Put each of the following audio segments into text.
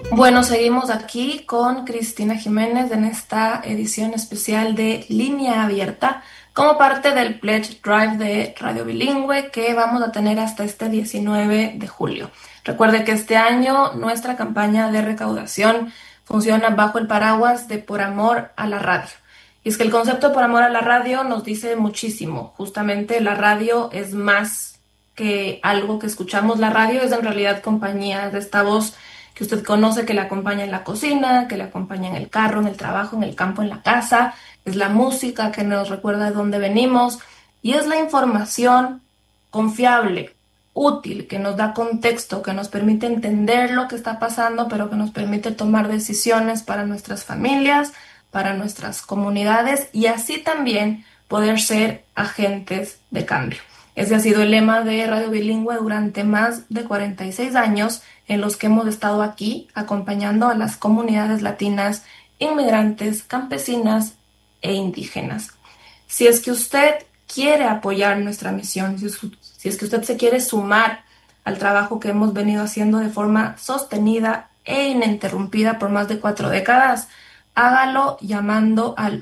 Bueno, seguimos aquí con Cristina Jiménez en esta edición especial de Línea Abierta como parte del Pledge Drive de Radio Bilingüe que vamos a tener hasta este 19 de julio. Recuerde que este año nuestra campaña de recaudación funciona bajo el paraguas de Por Amor a la Radio. Y es que el concepto de Por Amor a la Radio nos dice muchísimo. Justamente la radio es más que algo que escuchamos. La radio es en realidad compañía, de esta voz que usted conoce, que le acompaña en la cocina, que le acompaña en el carro, en el trabajo, en el campo, en la casa. Es la música que nos recuerda de dónde venimos y es la información confiable, útil, que nos da contexto, que nos permite entender lo que está pasando, pero que nos permite tomar decisiones para nuestras familias, para nuestras comunidades y así también poder ser agentes de cambio. Ese ha sido el lema de Radio Bilingüe durante más de 46 años en los que hemos estado aquí acompañando a las comunidades latinas, inmigrantes, campesinas e indígenas. Si es que usted quiere apoyar nuestra misión, si es que usted se quiere sumar al trabajo que hemos venido haciendo de forma sostenida e ininterrumpida por más de 4 décadas, hágalo llamando al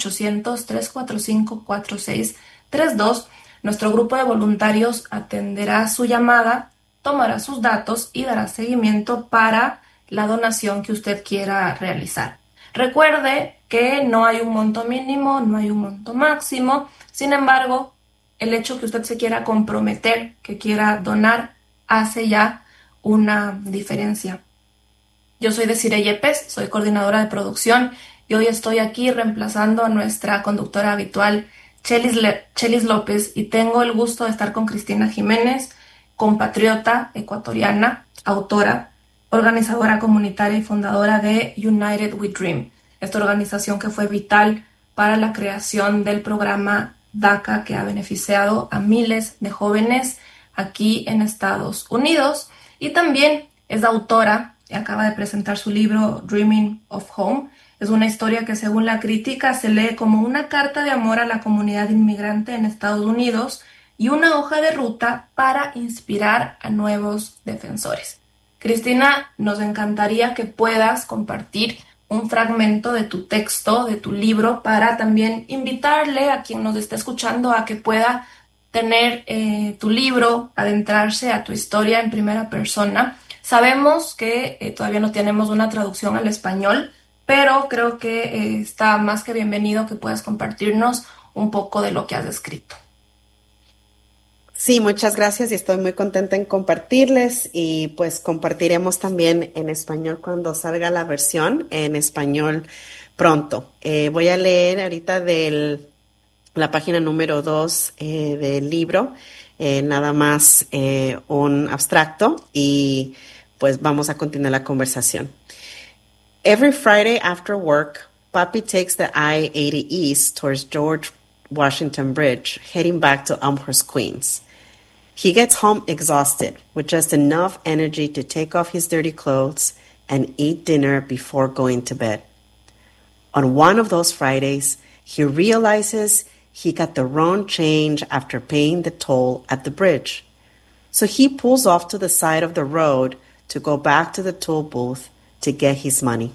1-800-345-4632. Nuestro grupo de voluntarios atenderá su llamada, tomará sus datos y dará seguimiento para la donación que usted quiera realizar. Recuerde que no hay un monto mínimo, no hay un monto máximo. Sin embargo, el hecho que usted se quiera comprometer, que quiera donar, hace ya una diferencia. Yo soy Desiree Yepes, soy coordinadora de producción y hoy estoy aquí reemplazando a nuestra conductora habitual, Chelis López, y tengo el gusto de estar con Cristina Jiménez, compatriota ecuatoriana, autora, organizadora comunitaria y fundadora de United We Dream, esta organización que fue vital para la creación del programa DACA que ha beneficiado a miles de jóvenes aquí en Estados Unidos y también es autora y acaba de presentar su libro Dreaming of Home. Es una historia que según la crítica se lee como una carta de amor a la comunidad inmigrante en Estados Unidos y una hoja de ruta para inspirar a nuevos defensores. Cristina, nos encantaría que puedas compartir un fragmento de tu texto, de tu libro, para también invitarle a quien nos está escuchando a que pueda tener tu libro, adentrarse a tu historia en primera persona. Sabemos que todavía no tenemos una traducción al español, pero creo que está más que bienvenido que puedas compartirnos un poco de lo que has escrito. Sí, muchas gracias y estoy muy contenta en compartirles y pues compartiremos también en español cuando salga la versión en español pronto. Voy a leer ahorita la página número 2 del libro, nada más un abstracto y pues vamos a continuar la conversación. Every Friday after work, Papi takes the I-80 East towards George Washington Bridge, heading back to Elmhurst, Queens. He gets home exhausted, with just enough energy to take off his dirty clothes and eat dinner before going to bed. On one of those Fridays, he realizes he got the wrong change after paying the toll at the bridge. So he pulls off to the side of the road to go back to the toll booth to get his money.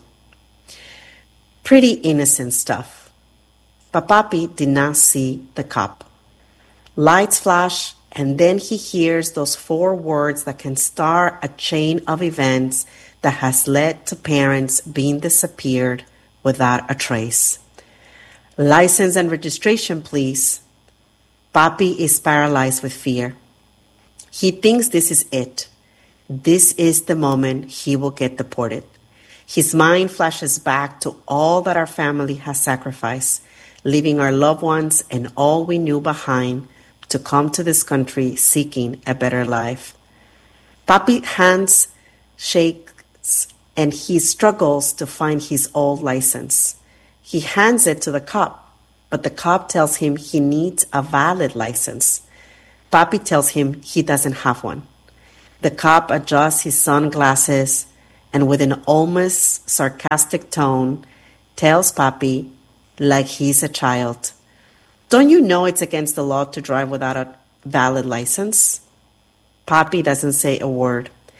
Pretty innocent stuff. But Papi did not see the cop. Lights flash, and then he hears those 4 words that can start a chain of events that has led to parents being disappeared without a trace. License and registration, please. Papi is paralyzed with fear. He thinks this is it. This is the moment he will get deported. His mind flashes back to all that our family has sacrificed, leaving our loved ones and all we knew behind to come to this country seeking a better life. Papi's hands shakes and he struggles to find his old license. He hands it to the cop, but the cop tells him he needs a valid license. Papi tells him he doesn't have one. The cop adjusts his sunglasses and with an almost sarcastic tone tells Papi, like he's a child, "Don't you know it's against the law to drive without a valid license?" Papi doesn't say a word,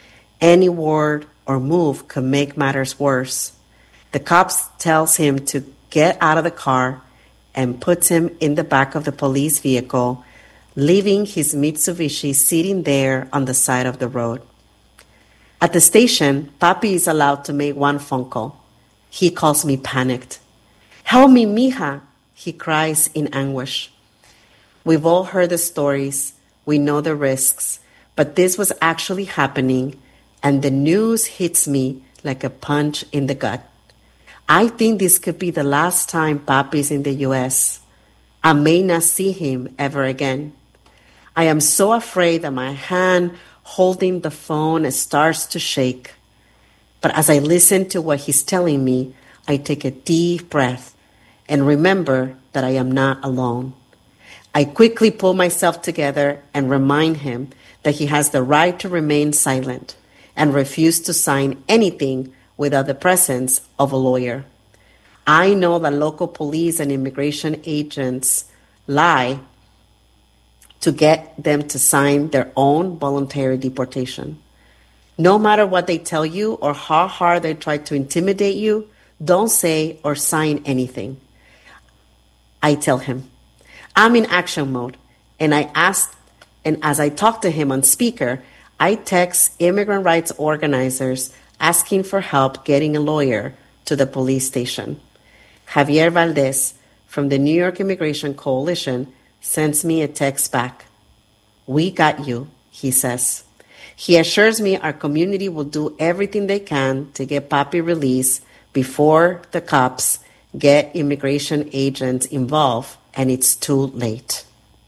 Any word or move could make matters worse. The cops tells him to get out of the car and puts him in the back of the police vehicle, leaving his Mitsubishi sitting there on the side of the road. At the station, Papi is allowed to make one phone call. He calls me panicked. Help me, mija, he cries in anguish. We've all heard the stories. We know the risks. But this was actually happening, and the news hits me like a punch in the gut. I think this could be the last time Papi is in the U.S. I may not see him ever again. I am so afraid that my hand holding the phone starts to shake. But as I listen to what he's telling me, I take a deep breath and remember that I am not alone. I quickly pull myself together and remind him that he has the right to remain silent and refuse to sign anything without the presence of a lawyer. I know that local police and immigration agents lie to get them to sign their own voluntary deportation. No matter what they tell you or how hard they try to intimidate you, don't say or sign anything. I tell him, I'm in action mode, and as I talk to him on speaker, I text immigrant rights organizers asking for help getting a lawyer to the police station. Javier Valdez from the New York Immigration Coalition sends me a text back. We got you, he says. He assures me our community will do everything they can to get Papi released before the cops get immigration agents involved and it's too late.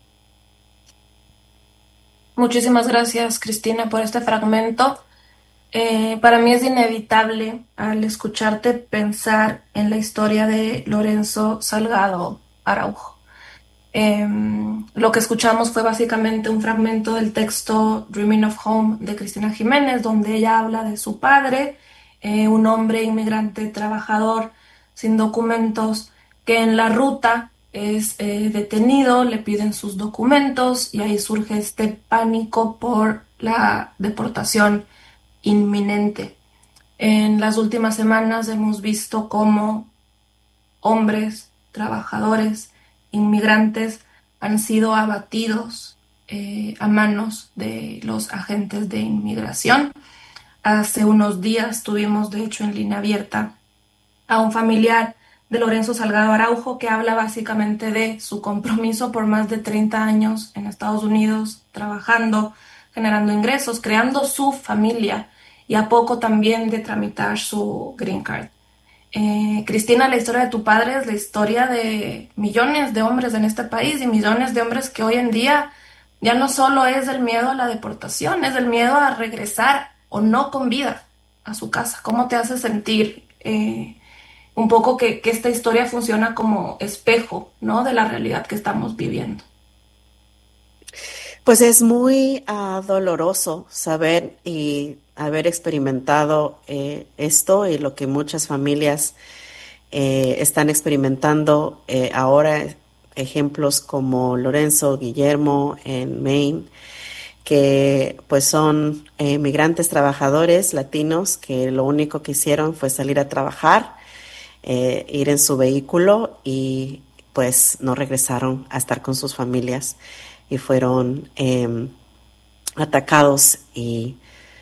Muchísimas gracias, Cristina, por este fragmento. Para mí es inevitable al escucharte pensar en la historia de Lorenzo Salgado Araujo. Lo que escuchamos fue básicamente un fragmento del texto Dreaming of Home de Cristina Jiménez, donde ella habla de su padre, un hombre inmigrante trabajador sin documentos, que en la ruta es detenido, le piden sus documentos y ahí surge este pánico por la deportación inminente. En las últimas semanas hemos visto cómo hombres, trabajadores, inmigrantes han sido abatidos a manos de los agentes de inmigración. Hace unos días tuvimos, de hecho, en línea abierta a un familiar de Lorenzo Salgado Araujo que habla básicamente de su compromiso por más de 30 años en Estados Unidos, trabajando, generando ingresos, creando su familia y a poco también de tramitar su green card. Cristina, la historia de tu padre es la historia de millones de hombres en este país y millones de hombres que hoy en día ya no solo es el miedo a la deportación, es el miedo a regresar o no con vida a su casa. ¿Cómo te hace sentir un poco que esta historia funciona como espejo, ¿no?, de la realidad que estamos viviendo? Pues es muy doloroso saber y haber experimentado esto y lo que muchas familias están experimentando ahora, ejemplos como Lorenzo, Guillermo en Maine, que pues son migrantes trabajadores latinos que lo único que hicieron fue salir a trabajar, ir en su vehículo y pues no regresaron a estar con sus familias y fueron atacados y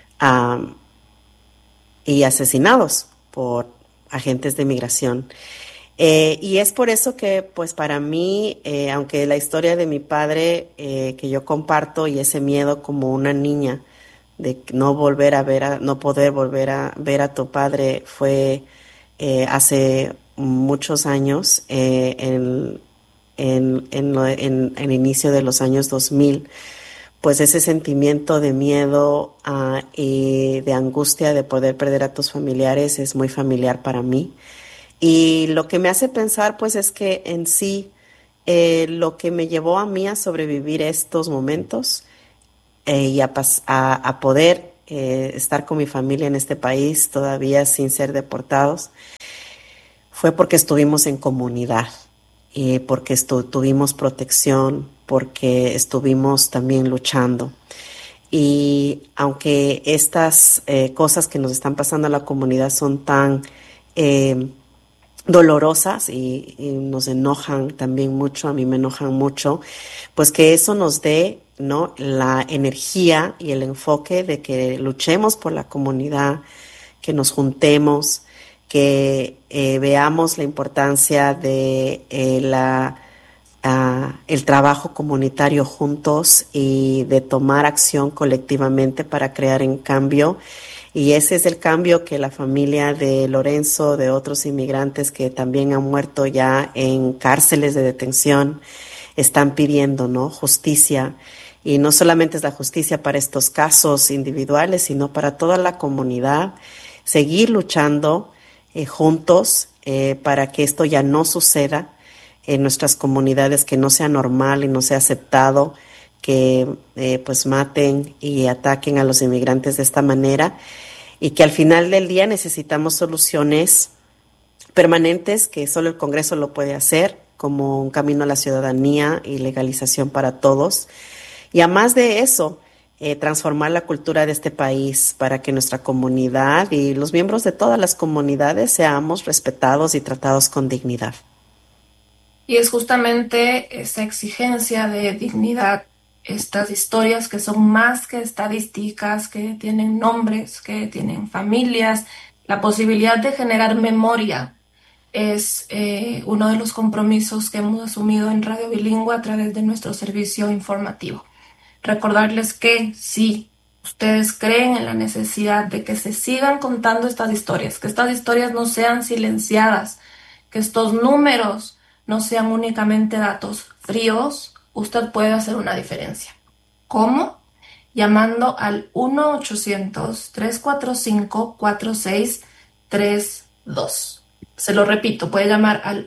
asesinados por agentes de migración. Y es por eso que, pues para mí, aunque la historia de mi padre que yo comparto y ese miedo como una niña de no poder volver a ver a tu padre fue hace muchos años, en el inicio de los años 2000, pues ese sentimiento de miedo y de angustia de poder perder a tus familiares es muy familiar para mí. Y lo que me hace pensar, pues, es que en sí, lo que me llevó a mí a sobrevivir estos momentos y a poder estar con mi familia en este país todavía sin ser deportados, fue porque estuvimos en comunidad, porque tuvimos protección, porque estuvimos también luchando. Y aunque estas cosas que nos están pasando a la comunidad son tan eh, dolorosas y nos enojan también mucho, a mí me enojan mucho, pues que eso nos dé, ¿no?, la energía y el enfoque de que luchemos por la comunidad, que nos juntemos, que veamos la importancia de el trabajo comunitario juntos y de tomar acción colectivamente para crear un cambio. Y ese es el cambio que la familia de Lorenzo, de otros inmigrantes que también han muerto ya en cárceles de detención, están pidiendo, ¿no? Justicia. Y no solamente es la justicia para estos casos individuales, sino para toda la comunidad. Seguir luchando juntos para que esto ya no suceda en nuestras comunidades, que no sea normal y no sea aceptado que pues maten y ataquen a los inmigrantes de esta manera, y que al final del día necesitamos soluciones permanentes que solo el Congreso lo puede hacer, como un camino a la ciudadanía y legalización para todos. Y además de eso, transformar la cultura de este país para que nuestra comunidad y los miembros de todas las comunidades seamos respetados y tratados con dignidad. Y es justamente esa exigencia de dignidad, estas historias que son más que estadísticas, que tienen nombres, que tienen familias, la posibilidad de generar memoria es uno de los compromisos que hemos asumido en Radio Bilingüe a través de nuestro servicio informativo. Recordarles que si ustedes creen en la necesidad de que se sigan contando estas historias, que estas historias no sean silenciadas, que estos números no sean únicamente datos fríos, usted puede hacer una diferencia. ¿Cómo? Llamando al 1-800-345-4632. Se lo repito, puede llamar al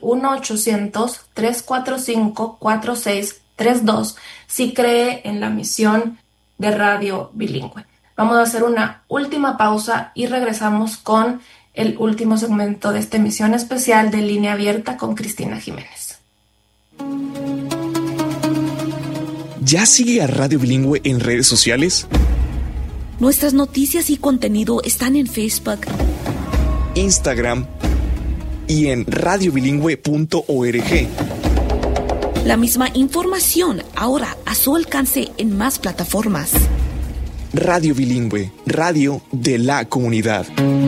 1-800-345-4632 si cree en la misión de Radio Bilingüe. Vamos a hacer una última pausa y regresamos con el último segmento de esta emisión especial de Línea Abierta con Cristina Jiménez. ¿Ya sigue a Radio Bilingüe en redes sociales? Nuestras noticias y contenido están en Facebook, Instagram y en radiobilingüe.org. La misma información ahora a su alcance en más plataformas. Radio Bilingüe, radio de la comunidad.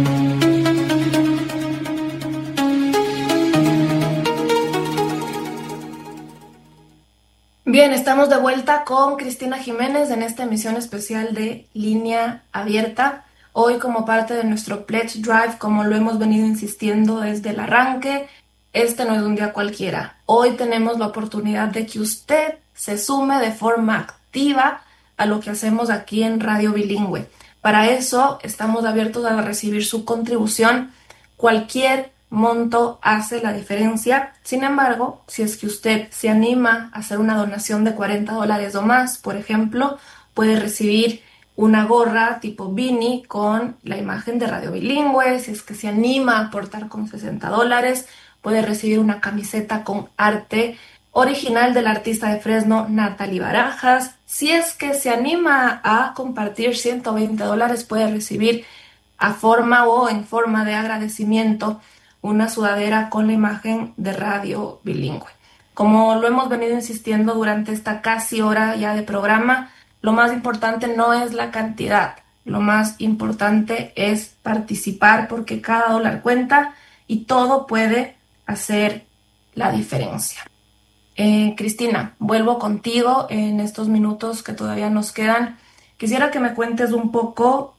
Bien, estamos de vuelta con Cristina Jiménez en esta emisión especial de Línea Abierta. Hoy, como parte de nuestro Pledge Drive, como lo hemos venido insistiendo desde el arranque, este no es un día cualquiera. Hoy tenemos la oportunidad de que usted se sume de forma activa a lo que hacemos aquí en Radio Bilingüe. Para eso estamos abiertos a recibir su contribución. Cualquier monto hace la diferencia. Sin embargo, si es que usted se anima a hacer una donación de $40 o más, por ejemplo, puede recibir una gorra tipo beanie con la imagen de Radio Bilingüe. Si es que se anima a aportar con $60, puede recibir una camiseta con arte original del artista de Fresno, Natalie Barajas. Si es que se anima a compartir $120, puede recibir a forma o en forma de agradecimiento una sudadera con la imagen de Radio Bilingüe. Como lo hemos venido insistiendo durante esta casi hora ya de programa, lo más importante no es la cantidad, lo más importante es participar, porque cada dólar cuenta y todo puede hacer la diferencia. Cristina, vuelvo contigo en estos minutos que todavía nos quedan. Quisiera que me cuentes un poco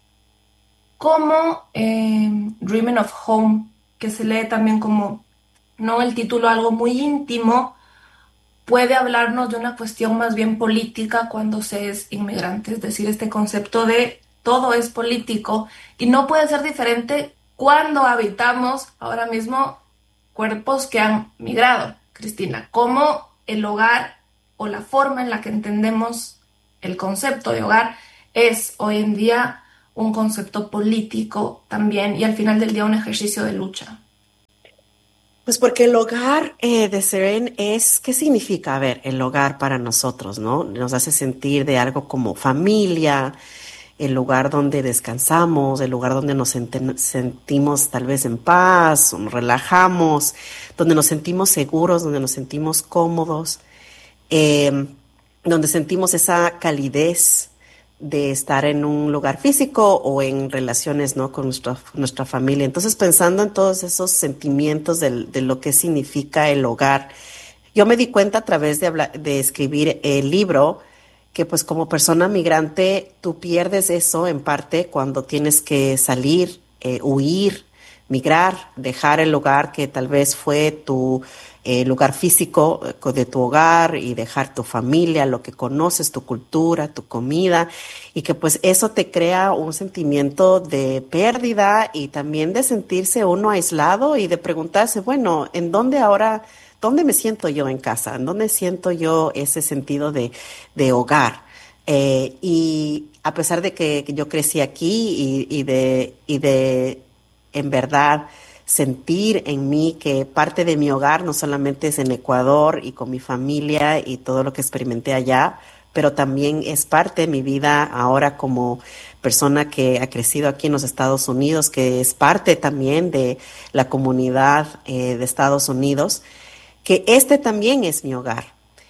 cómo Dreaming of Home, que se lee también como, no el título, algo muy íntimo, puede hablarnos de una cuestión más bien política cuando se es inmigrante. Es decir, este concepto de todo es político y no puede ser diferente cuando habitamos ahora mismo cuerpos que han migrado. Cristina, ¿cómo el hogar o la forma en la que entendemos el concepto de hogar es hoy en día un concepto político también y al final del día un ejercicio de lucha? Pues porque el hogar de Seren ¿qué significa? A ver, el hogar para nosotros, ¿no? Nos hace sentir de algo como familia, el lugar donde descansamos, el lugar donde nos sentimos tal vez en paz, o nos relajamos, donde nos sentimos seguros, donde nos sentimos cómodos, eh, donde sentimos esa calidez de estar en un lugar físico o en relaciones, ¿no? Con nuestra familia. Entonces, pensando en todos esos sentimientos de lo que significa el hogar, yo me di cuenta a través de escribir el libro que pues como persona migrante tú pierdes eso en parte cuando tienes que salir, huir, migrar, dejar el lugar que tal vez fue tu lugar físico de tu hogar y dejar tu familia, lo que conoces, tu cultura, tu comida, y que pues eso te crea un sentimiento de pérdida y también de sentirse uno aislado y de preguntarse, bueno, ¿en dónde ahora? ¿Dónde me siento yo en casa? ¿En dónde siento yo ese sentido de hogar? Y a pesar de que yo crecí aquí y de en verdad sentir en mí que parte de mi hogar no solamente es en Ecuador y con mi familia y todo lo que experimenté allá, pero también es parte de mi vida ahora como persona que ha crecido aquí en los Estados Unidos, que es parte también de la comunidad de Estados Unidos, que este también es mi hogar.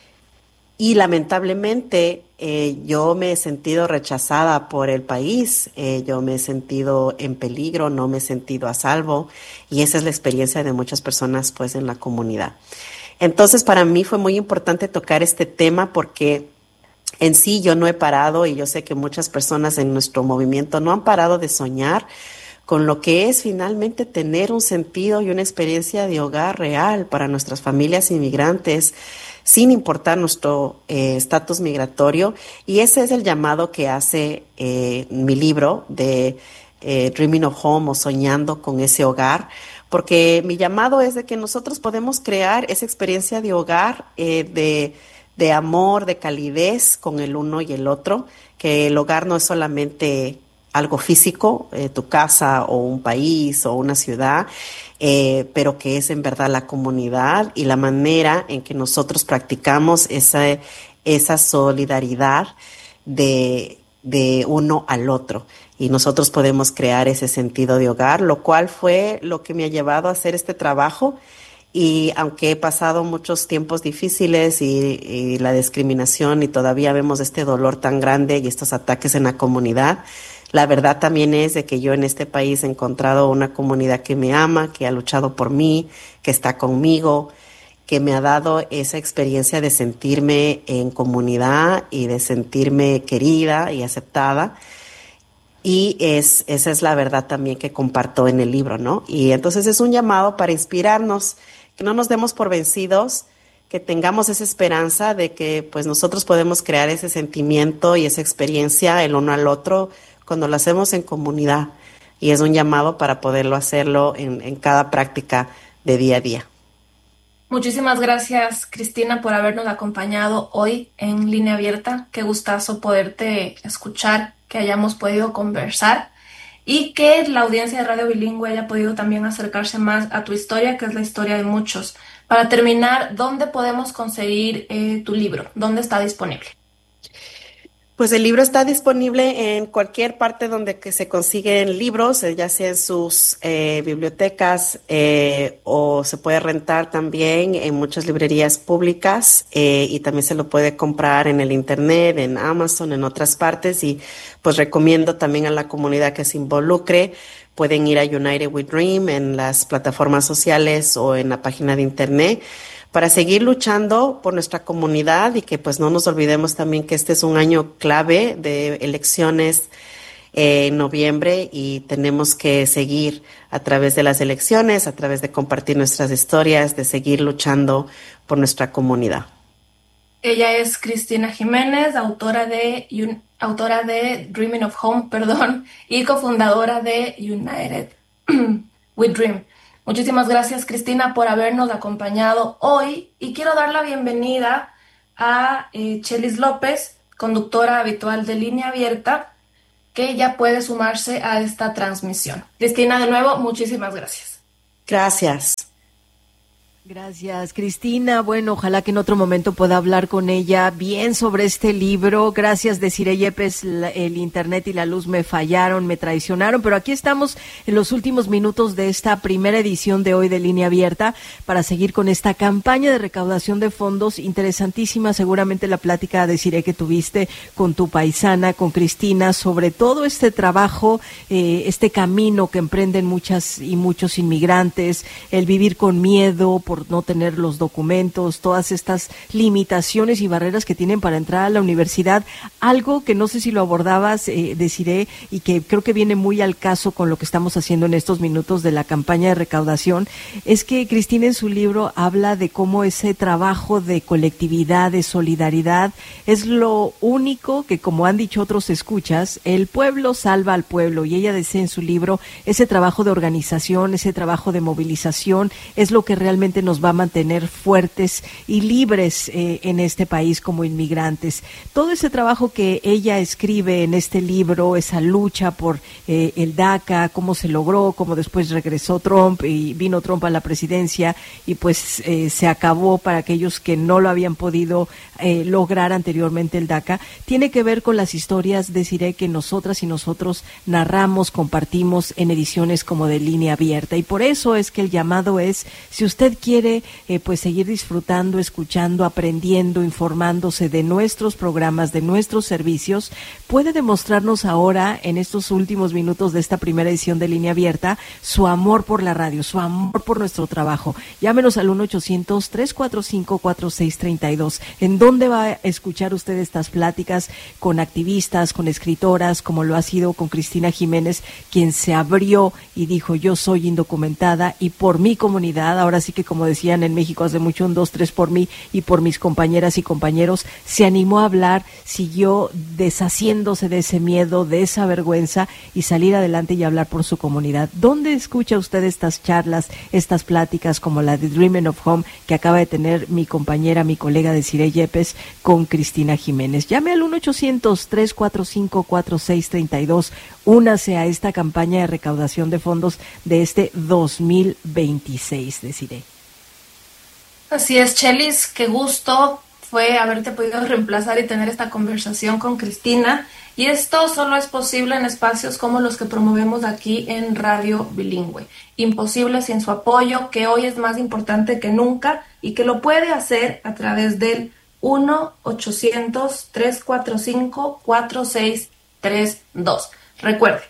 Y lamentablemente yo me he sentido rechazada por el país, yo me he sentido en peligro, no me he sentido a salvo y esa es la experiencia de muchas personas pues en la comunidad. Entonces para mí fue muy importante tocar este tema porque en sí yo no he parado y yo sé que muchas personas en nuestro movimiento no han parado de soñar con lo que es finalmente tener un sentido y una experiencia de hogar real para nuestras familias inmigrantes, sin importar nuestro estatus migratorio. Y ese es el llamado que hace mi libro de Dreaming of Home o Soñando con ese hogar, porque mi llamado es de que nosotros podemos crear esa experiencia de hogar, de amor, de calidez con el uno y el otro, que el hogar no es solamente algo físico, tu casa o un país o una ciudad, pero que es en verdad la comunidad y la manera en que nosotros practicamos esa solidaridad de uno al otro. Y nosotros podemos crear ese sentido de hogar, lo cual fue lo que me ha llevado a hacer este trabajo. Y aunque he pasado muchos tiempos difíciles y la discriminación y todavía vemos este dolor tan grande y estos ataques en la comunidad, la verdad también es de que yo en este país he encontrado una comunidad que me ama, que ha luchado por mí, que está conmigo, que me ha dado esa experiencia de sentirme en comunidad y de sentirme querida y aceptada. Y esa es la verdad también que comparto en el libro, ¿no? Y entonces es un llamado para inspirarnos, que no nos demos por vencidos, que tengamos esa esperanza de que pues nosotros podemos crear ese sentimiento y esa experiencia el uno al otro cuando lo hacemos en comunidad. Y es un llamado para poderlo hacerlo en cada práctica de día a día. Muchísimas gracias, Cristina, por habernos acompañado hoy en Línea Abierta. Qué gustazo poderte escuchar, que hayamos podido conversar y que la audiencia de Radio Bilingüe haya podido también acercarse más a tu historia, que es la historia de muchos. Para terminar, ¿dónde podemos conseguir tu libro? ¿Dónde está disponible? Pues el libro está disponible en cualquier parte donde que se consiguen libros, ya sea en sus bibliotecas o se puede rentar también en muchas librerías públicas y también se lo puede comprar en el internet, en Amazon, en otras partes y pues recomiendo también a la comunidad que se involucre. Pueden ir a United We Dream en las plataformas sociales o en la página de internet para seguir luchando por nuestra comunidad y que pues no nos olvidemos también que este es un año clave de elecciones en noviembre y tenemos que seguir a través de las elecciones, a través de compartir nuestras historias, de seguir luchando por nuestra comunidad. Ella es Cristina Jiménez, autora de Dreaming of Home, perdón, y cofundadora de United We Dream. Muchísimas gracias, Cristina, por habernos acompañado hoy y quiero dar la bienvenida a Chelis López, conductora habitual de Línea Abierta, que ya puede sumarse a esta transmisión. Cristina, de nuevo, muchísimas gracias. Gracias. Gracias, Cristina. Bueno, ojalá que en otro momento pueda hablar con ella bien sobre este libro. Gracias, Desiree Yepes. El internet y la luz me fallaron, me traicionaron, pero aquí estamos en los últimos minutos de esta primera edición de hoy de Línea Abierta para seguir con esta campaña de recaudación de fondos interesantísima. Seguramente la plática, Desiree, que tuviste con tu paisana, con Cristina, sobre todo este trabajo, este camino que emprenden muchas y muchos inmigrantes, el vivir con miedo por no tener los documentos, todas estas limitaciones y barreras que tienen para entrar a la universidad. Algo que no sé si lo abordabas, Desiree, y que creo que viene muy al caso con lo que estamos haciendo en estos minutos de la campaña de recaudación, es que Cristina en su libro habla de cómo ese trabajo de colectividad, de solidaridad, es lo único que, como han dicho otros escuchas, el pueblo salva al pueblo, y ella dice en su libro, ese trabajo de organización, ese trabajo de movilización, es lo que realmente nos va a mantener fuertes y libres en este país como inmigrantes. Todo ese trabajo que ella escribe en este libro, esa lucha por el DACA, cómo se logró, cómo después regresó Trump y vino Trump a la presidencia y pues se acabó para aquellos que no lo habían podido lograr anteriormente el DACA, tiene que ver con las historias, Desiree, que nosotras y nosotros narramos, compartimos en ediciones como de Línea Abierta, y por eso es que el llamado es, si usted quiere pues seguir disfrutando, escuchando, aprendiendo, informándose de nuestros programas, de nuestros servicios, puede demostrarnos ahora, en estos últimos minutos de esta primera edición de Línea Abierta, su amor por la radio, su amor por nuestro trabajo. Llámenos al 1-800-345-4632. ¿En dónde va a escuchar usted estas pláticas con activistas, con escritoras, como lo ha sido con Cristina Jiménez, quien se abrió y dijo, yo soy indocumentada y por mi comunidad, ahora sí que como decían en México hace mucho, 1, 2, 3 por mí y por mis compañeras y compañeros, se animó a hablar, siguió deshaciéndose de ese miedo, de esa vergüenza y salir adelante y hablar por su comunidad. ¿Dónde escucha usted estas charlas, estas pláticas como la de Dreaming of Home que acaba de tener mi compañera, mi colega Desiree Yepes con Cristina Jiménez? Llame al 1-800-345-4632. Únase a esta campaña de recaudación de fondos de este 2026, Desiree. Así es, Chelis, qué gusto fue haberte podido reemplazar y tener esta conversación con Cristina. Y esto solo es posible en espacios como los que promovemos aquí en Radio Bilingüe. Imposible sin su apoyo, que hoy es más importante que nunca y que lo puede hacer a través del 1-800-345-4632. Recuerde,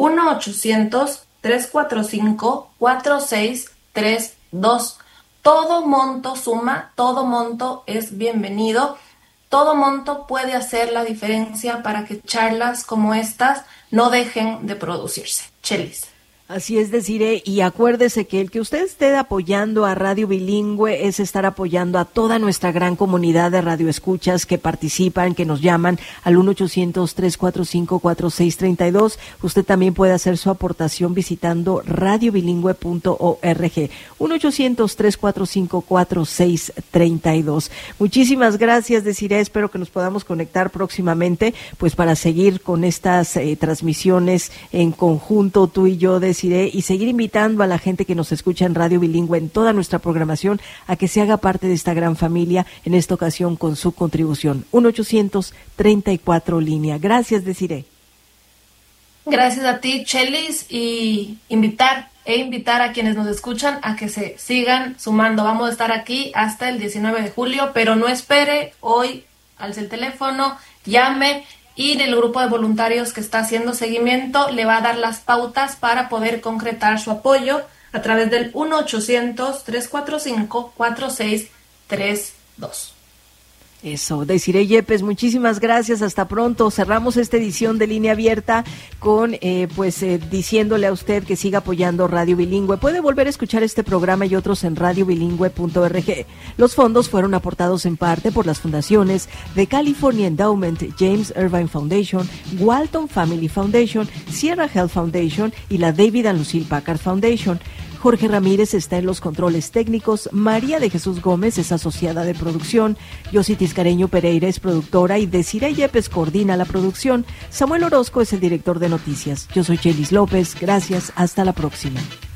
1-800-345-4632. Todo monto suma, todo monto es bienvenido, todo monto puede hacer la diferencia para que charlas como estas no dejen de producirse. Chelis. Así es, Desiree, y acuérdese que el que usted esté apoyando a Radio Bilingüe es estar apoyando a toda nuestra gran comunidad de radioescuchas que participan, que nos llaman al 1-800-345-4632. Usted también puede hacer su aportación visitando radiobilingüe.org. 1-800-345-4632. Muchísimas gracias, Desiree. Espero que nos podamos conectar próximamente, pues para seguir con estas transmisiones en conjunto, tú y yo, Desiree, y seguir invitando a la gente que nos escucha en Radio Bilingüe en toda nuestra programación a que se haga parte de esta gran familia, en esta ocasión con su contribución. 1-800-34 línea. Gracias, Desiree. Gracias a ti, Chelis, y invitar a quienes nos escuchan a que se sigan sumando. Vamos a estar aquí hasta el 19 de julio, pero no espere, hoy alce el teléfono, llame, y el grupo de voluntarios que está haciendo seguimiento le va a dar las pautas para poder concretar su apoyo a través del 1-800-345-4632. Eso, Desiree Yepes, muchísimas gracias, hasta pronto. Cerramos esta edición de Línea Abierta con, diciéndole a usted que siga apoyando Radio Bilingüe. Puede volver a escuchar este programa y otros en radiobilingüe.org. Los fondos fueron aportados en parte por las fundaciones de California Endowment, James Irvine Foundation, Walton Family Foundation, Sierra Health Foundation y la David and Lucille Packard Foundation. Jorge Ramírez está en los controles técnicos, María de Jesús Gómez es asociada de producción, Yossi Tiscareño Pereira es productora y Desiree Yepes coordina la producción. Samuel Orozco es el director de noticias. Yo soy Chelis López, gracias, hasta la próxima.